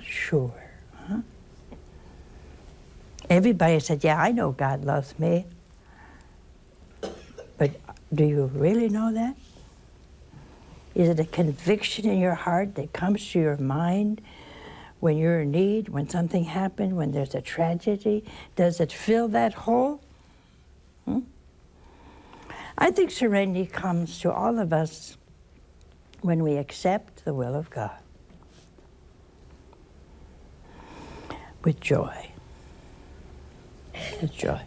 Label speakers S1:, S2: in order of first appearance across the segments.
S1: not sure. Huh? Everybody said, yeah, I know God loves me. But do you really know that? Is it a conviction in your heart that comes to your mind when you're in need, when something happened, when there's a tragedy? Does it fill that hole? I think serenity comes to all of us when we accept the will of God with joy. With joy.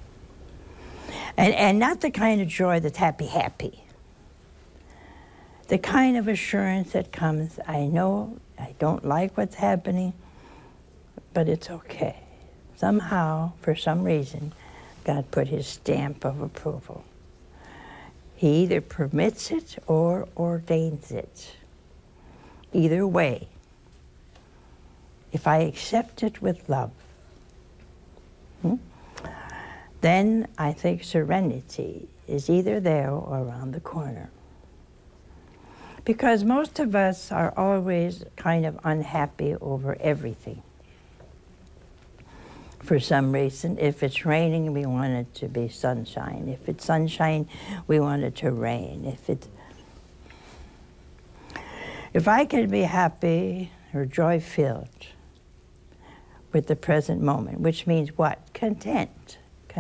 S1: And not the kind of joy that's happy. The kind of assurance that comes, I know I don't like what's happening, but it's okay. Somehow, for some reason, God put his stamp of approval. He either permits it or ordains it. Either way, if I accept it with love, then I think serenity is either there or around the corner. Because most of us are always kind of unhappy over everything. For some reason, if it's raining, we want it to be sunshine. If it's sunshine, we want it to rain. If I can be happy or joy-filled with the present moment, which means what? Content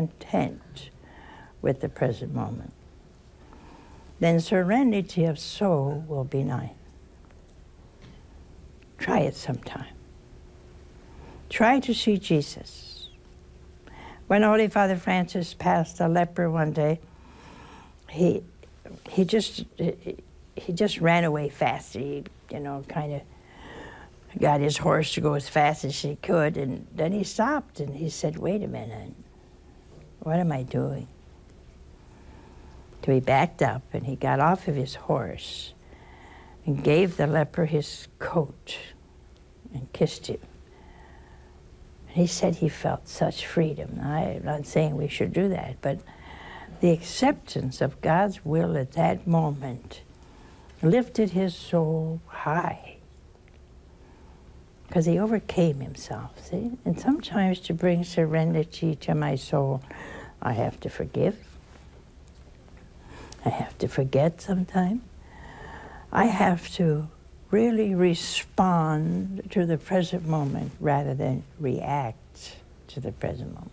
S1: with the present moment, then serenity of soul will be mine. Try it sometime. Try to see Jesus. When Holy Father Francis passed a leper one day, he just ran away fast. He, kind of got his horse to go as fast as he could, and then he stopped and he said, wait a minute, what am I doing? So he backed up and he got off of his horse and gave the leper his coat and kissed him. And he said he felt such freedom. I'm not saying we should do that, but the acceptance of God's will at that moment lifted his soul high, because he overcame himself, see? And sometimes to bring serenity to my soul, I have to forgive. I have to forget sometimes. I have to really respond to the present moment rather than react to the present moment.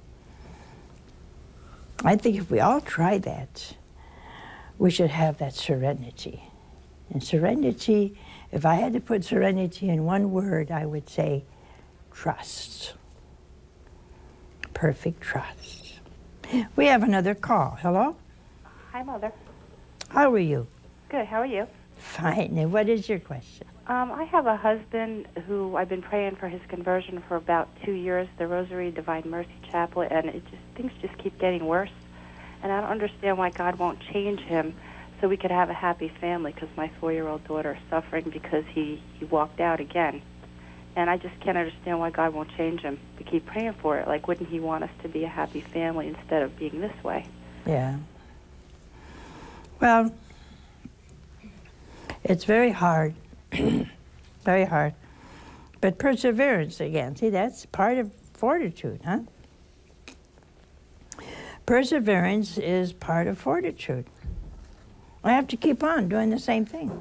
S1: I think if we all try that, we should have that serenity. And serenity, if I had to put serenity in one word, I would say trust. Perfect trust. We have another call. Hello?
S2: Hi, Mother.
S1: How are you?
S2: Good. How are you?
S1: Fine. And what is your question?
S2: I have a husband who I've been praying for his conversion for about 2 years, the Rosary Divine Mercy Chapel, and things just keep getting worse. And I don't understand why God won't change him so we could have a happy family, because my 4-year-old daughter is suffering because he walked out again. And I just can't understand why God won't change him. We keep praying for it. Like, wouldn't he want us to be a happy family instead of being this way?
S1: Yeah. Well, it's very hard, very hard. But perseverance again, see, that's part of fortitude, huh? Perseverance is part of fortitude. I have to keep on doing the same thing.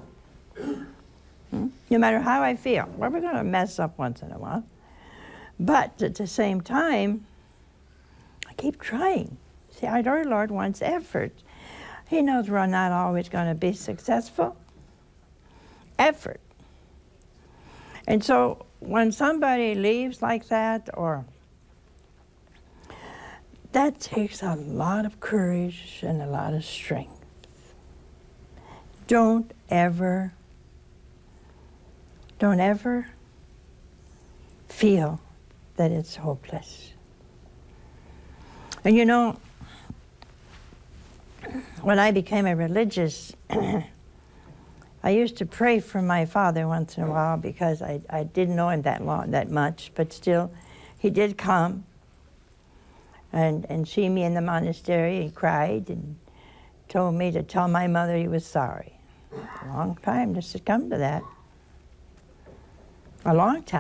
S1: No matter how I feel. Well, we're going to mess up once in a while. But at the same time, I keep trying. See, our Lord wants effort. He knows we're not always going to be successful. Effort. And so when somebody leaves like that, or that takes a lot of courage and a lot of strength. Don't ever feel that it's hopeless. And you know, when I became a religious, I used to pray for my father once in a while, because I didn't know him that much, but still, he did come and see me in the monastery. He cried and told me to tell my mother he was sorry. A long time just to come to that. A long time.